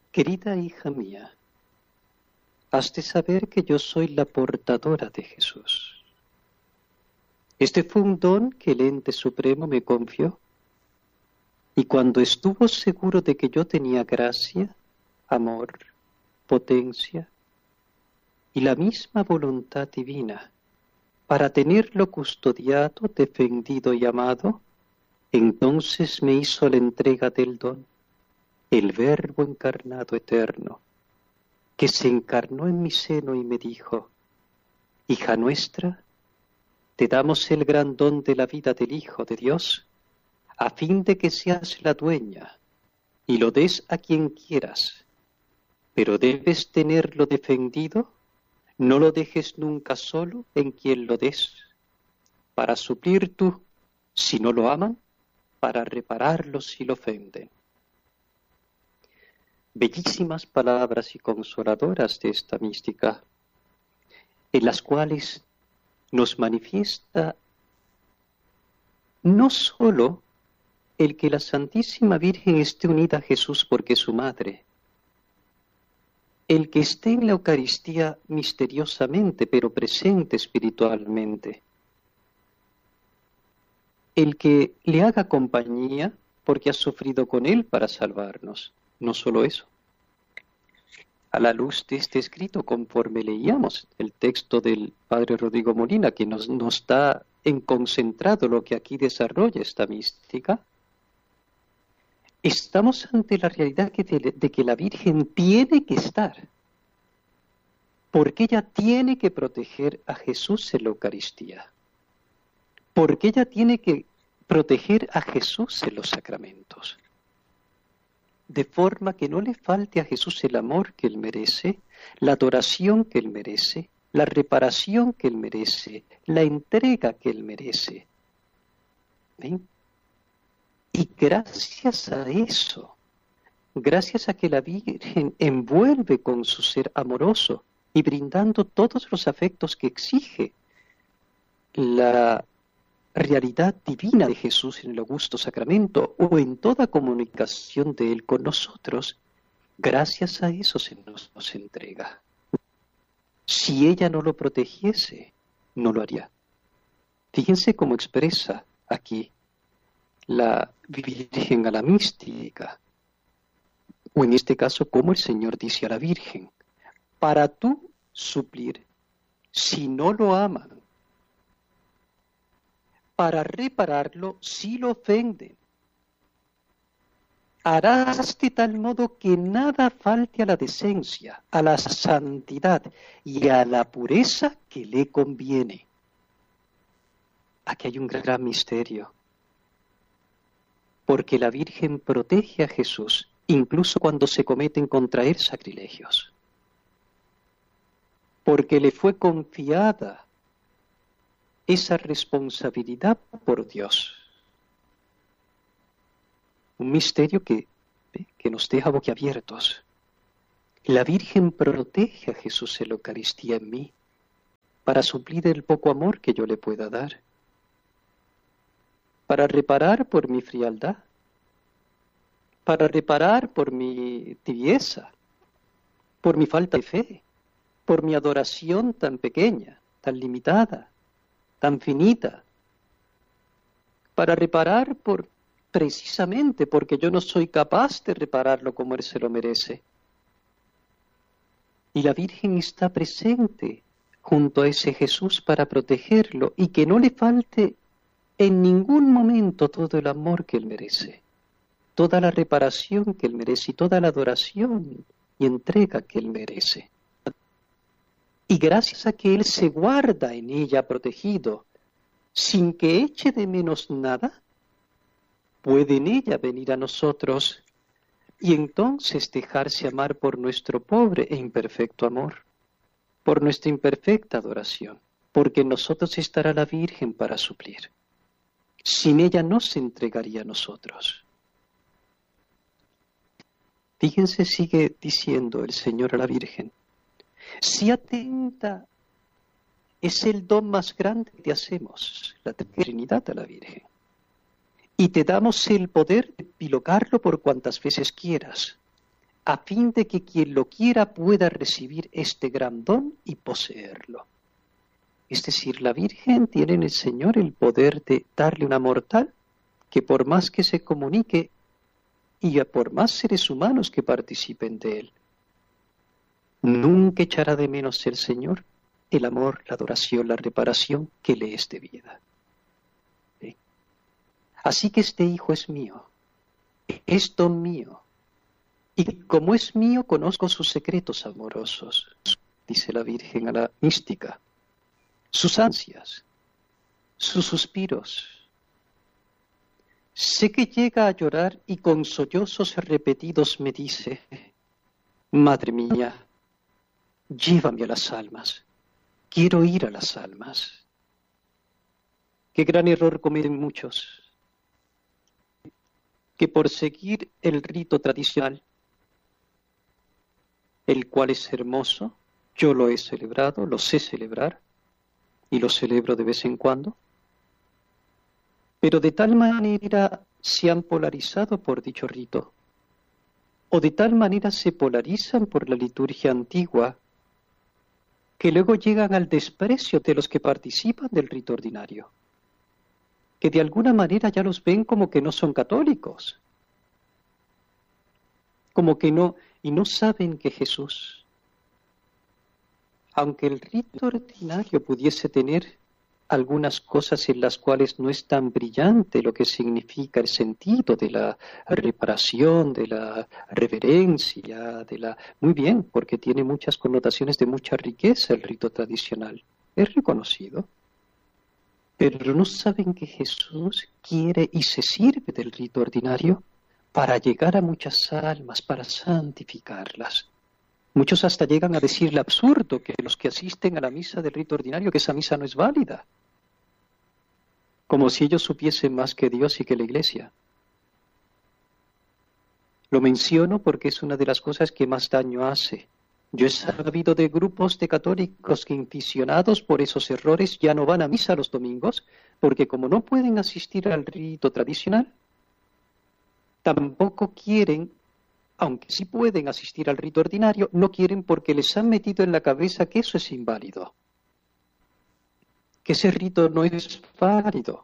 Querida hija mía, has de saber que yo soy la portadora de Jesús. Este fue un don que el ente supremo me confió, y cuando estuvo seguro de que yo tenía gracia, amor, potencia y la misma voluntad divina para tenerlo custodiado, defendido y amado, entonces me hizo la entrega del don, el Verbo encarnado eterno, que se encarnó en mi seno y me dijo: hija nuestra, te damos el gran don de la vida del Hijo de Dios, a fin de que seas la dueña y lo des a quien quieras, pero debes tenerlo defendido, no lo dejes nunca solo en quien lo des, para suplir tú, si no lo aman, para repararlo si lo ofenden. Bellísimas palabras y consoladoras de esta mística, en las cuales nos manifiesta no sólo el que la Santísima Virgen esté unida a Jesús porque es su madre, el que esté en la Eucaristía misteriosamente pero presente espiritualmente, el que le haga compañía porque ha sufrido con él para salvarnos. No solo eso. A la luz de este escrito, conforme leíamos el texto del Padre Rodrigo Molina, que nos da en concentrado lo que aquí desarrolla esta mística, estamos ante la realidad de que la Virgen tiene que estar, porque ella tiene que proteger a Jesús en la Eucaristía, porque ella tiene que proteger a Jesús en los sacramentos, de forma que no le falte a Jesús el amor que Él merece, la adoración que Él merece, la reparación que Él merece, la entrega que Él merece. ¿Ven? Y gracias a eso, gracias a que la Virgen envuelve con su ser amoroso y brindando todos los afectos que exige la realidad divina de Jesús en el augusto sacramento o en toda comunicación de Él con nosotros, gracias a eso se nos entrega. Si ella no lo protegiese, no lo haría. Fíjense cómo expresa aquí la Virgen a la mística, o en este caso como el Señor dice a la Virgen: para tú suplir, si no lo aman, para repararlo si lo ofenden. Harás de tal modo que nada falte a la decencia, a la santidad y a la pureza que le conviene. Aquí hay un gran misterio, porque la Virgen protege a Jesús incluso cuando se cometen contra él sacrilegios, porque le fue confiada esa responsabilidad por Dios. Un misterio que nos deja boquiabiertos. La Virgen protege a Jesús en la Eucaristía en mí para suplir el poco amor que yo le pueda dar, para reparar por mi frialdad, para reparar por mi tibieza, por mi falta de fe, por mi adoración tan pequeña, tan limitada, tan finita, para reparar precisamente porque yo no soy capaz de repararlo como Él se lo merece. Y la Virgen está presente junto a ese Jesús para protegerlo y que no le falte en ningún momento todo el amor que Él merece, toda la reparación que Él merece y toda la adoración y entrega que Él merece. Y gracias a que Él se guarda en ella protegido, sin que eche de menos nada, puede en ella venir a nosotros y entonces dejarse amar por nuestro pobre e imperfecto amor, por nuestra imperfecta adoración, porque en nosotros estará la Virgen para suplir. Sin ella no se entregaría a nosotros. Fíjense, sigue diciendo el Señor a la Virgen: si atenta es el don más grande que te hacemos, la Trinidad a la Virgen. Y te damos el poder de epilogarlo por cuantas veces quieras, a fin de que quien lo quiera pueda recibir este gran don y poseerlo. Es decir, la Virgen tiene en el Señor el poder de darle una mortal que por más que se comunique y por más seres humanos que participen de él, nunca echará de menos el Señor el amor, la adoración, la reparación que le es debida. ¿Sí? Así que este hijo es mío, es don mío, y como es mío conozco sus secretos amorosos, dice la Virgen a la mística, sus ansias, sus suspiros. Sé que llega a llorar y con sollozos repetidos me dice, Madre mía, llévame a las almas, quiero ir a las almas. Qué gran error cometen muchos, que por seguir el rito tradicional, el cual es hermoso, yo lo he celebrado, lo sé celebrar, y lo celebro de vez en cuando, pero de tal manera se han polarizado por dicho rito, o de tal manera se polarizan por la liturgia antigua, que luego llegan al desprecio de los que participan del rito ordinario, que de alguna manera ya los ven como que no son católicos, como que no, y no saben que Jesús, aunque el rito ordinario pudiese tener algunas cosas en las cuales no es tan brillante lo que significa el sentido de la reparación, de la reverencia, Muy bien, porque tiene muchas connotaciones de mucha riqueza el rito tradicional, es reconocido. Pero no saben que Jesús quiere y se sirve del rito ordinario para llegar a muchas almas, para santificarlas. Muchos hasta llegan a decir el absurdo que los que asisten a la misa del rito ordinario, que esa misa no es válida. Como si ellos supiesen más que Dios y que la Iglesia. Lo menciono porque es una de las cosas que más daño hace. Yo he sabido de grupos de católicos que, inficionados por esos errores, ya no van a misa los domingos, porque como no pueden asistir al rito tradicional, tampoco quieren, aunque sí pueden asistir al rito ordinario, no quieren porque les han metido en la cabeza que eso es inválido, que ese rito no es válido,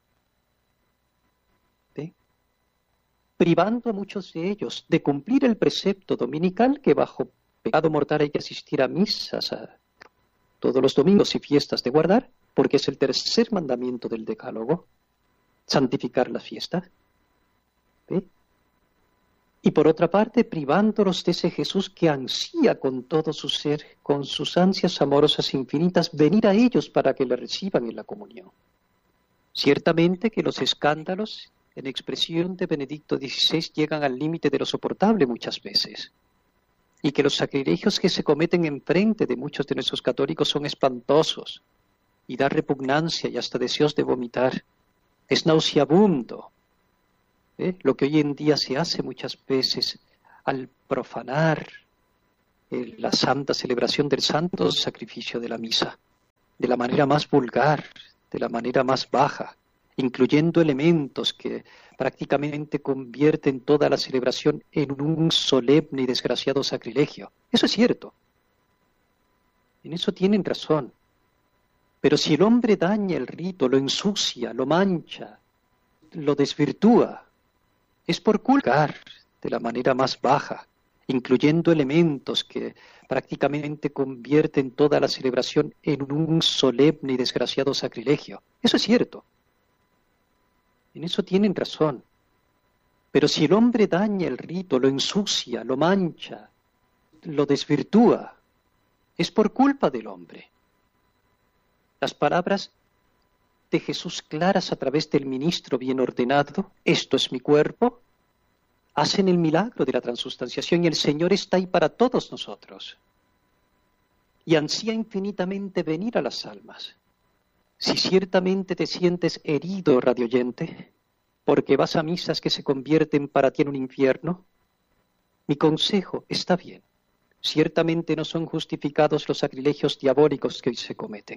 ¿sí? Privando a muchos de ellos de cumplir el precepto dominical que bajo pecado mortal hay que asistir a misas todos los domingos y fiestas de guardar, porque es el tercer mandamiento del decálogo, santificar la fiesta, ¿sí? Y por otra parte, privándolos de ese Jesús que ansía con todo su ser, con sus ansias amorosas infinitas, venir a ellos para que le reciban en la comunión. Ciertamente que los escándalos, en expresión de Benedicto XVI, llegan al límite de lo soportable muchas veces, y que los sacrilegios que se cometen enfrente de muchos de nuestros católicos son espantosos, y da repugnancia y hasta deseos de vomitar. Es nauseabundo. Lo que hoy en día se hace muchas veces al profanar la santa celebración del santo sacrificio de la misa, de la manera más vulgar, de la manera más baja, incluyendo elementos que prácticamente convierten toda la celebración en un solemne y desgraciado sacrilegio. Eso es cierto. En eso tienen razón. Pero si el hombre daña el rito, lo ensucia, lo mancha, lo desvirtúa, es por culpar de la manera más baja, incluyendo elementos que prácticamente convierten toda la celebración en un solemne y desgraciado sacrilegio. Eso es cierto. En eso tienen razón. Pero si el hombre daña el rito, lo ensucia, lo mancha, lo desvirtúa, es por culpa del hombre. Las palabras de Jesús claras a través del ministro bien ordenado, esto es mi cuerpo, hacen el milagro de la transustanciación y el Señor está ahí para todos nosotros. Y ansía infinitamente venir a las almas. Si ciertamente te sientes herido, radioyente, porque vas a misas que se convierten para ti en un infierno, mi consejo está bien. Ciertamente no son justificados los sacrilegios diabólicos que hoy se cometen.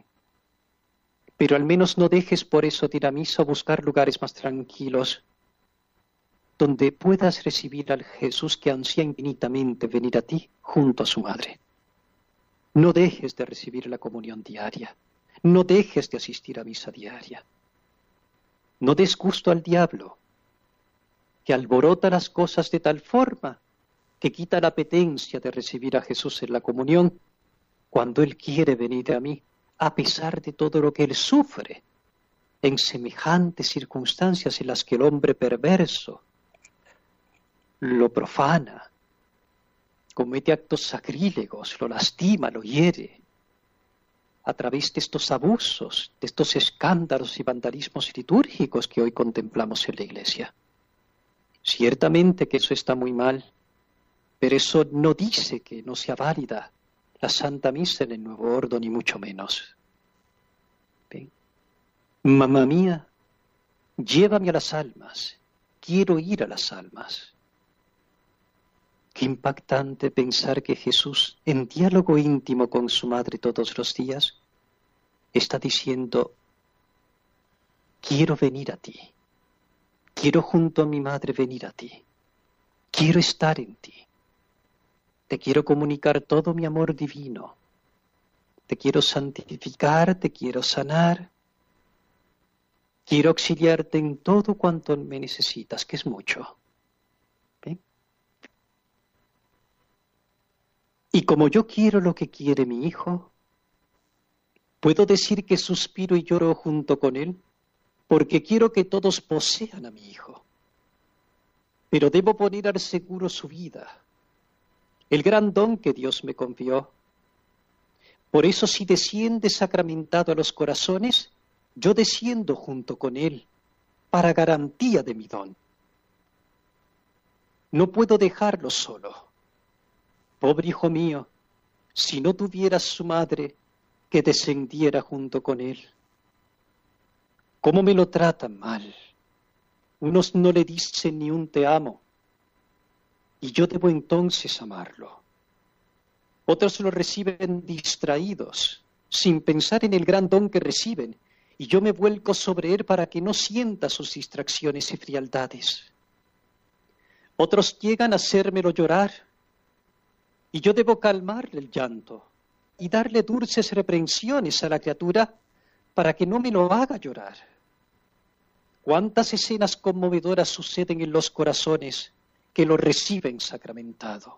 Pero al menos no dejes por eso de ir a misa o buscar lugares más tranquilos. donde puedas recibir al Jesús que ansía infinitamente venir a ti junto a su madre. No dejes de recibir la comunión diaria. No dejes de asistir a misa diaria. No des gusto al diablo, que alborota las cosas de tal forma que quita la apetencia de recibir a Jesús en la comunión cuando Él quiere venir a mí, a pesar de todo lo que Él sufre en semejantes circunstancias en las que el hombre perverso lo profana, comete actos sacrílegos, lo lastima, lo hiere, a través de estos abusos, de estos escándalos y vandalismos litúrgicos que hoy contemplamos en la Iglesia. Ciertamente que eso está muy mal, pero eso no dice que no sea válida la Santa Misa en el Nuevo Orden, ni mucho menos. ¿Ven? Mamá mía, llévame a las almas, quiero ir a las almas. Qué impactante pensar que Jesús, en diálogo íntimo con su madre todos los días, está diciendo, quiero venir a ti, quiero junto a mi madre venir a ti, quiero estar en ti, te quiero comunicar todo mi amor divino, te quiero santificar, te quiero sanar, quiero auxiliarte en todo cuanto me necesitas, que es mucho. ¿Ven? Y como yo quiero lo que quiere mi hijo, puedo decir que suspiro y lloro junto con él, porque quiero que todos posean a mi hijo. Pero debo poner al seguro su vida, el gran don que Dios me confió. Por eso, si desciende sacramentado a los corazones, yo desciendo junto con él, para garantía de mi don. No puedo dejarlo solo. Pobre hijo mío, si no tuvieras su madre que descendiera junto con él. ¿Cómo me lo tratan mal? Unos no le dicen ni un te amo, y yo debo entonces amarlo. Otros lo reciben distraídos, sin pensar en el gran don que reciben, y yo me vuelco sobre él para que no sienta sus distracciones y frialdades. Otros llegan a hacérmelo llorar, y yo debo calmarle el llanto y darle dulces reprensiones a la criatura para que no me lo haga llorar. ¿Cuántas escenas conmovedoras suceden en los corazones que lo reciben sacramentado?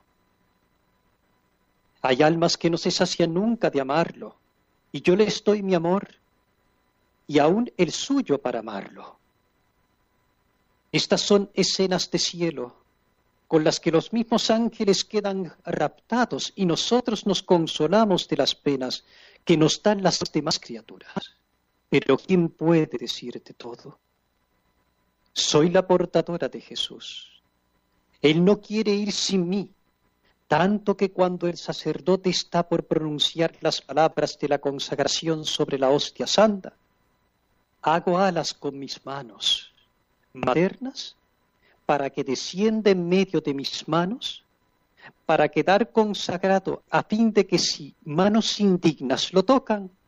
Hay almas que no se sacian nunca de amarlo, y yo les doy mi amor y aún el suyo para amarlo. Estas son escenas de cielo con las que los mismos ángeles quedan raptados y nosotros nos consolamos de las penas que nos dan las demás criaturas. Pero ¿quién puede decirte todo? Soy la portadora de Jesús. Él no quiere ir sin mí, tanto que cuando el sacerdote está por pronunciar las palabras de la consagración sobre la hostia santa, hago alas con mis manos maternas para que descienda en medio de mis manos, para quedar consagrado a fin de que si manos indignas lo tocan,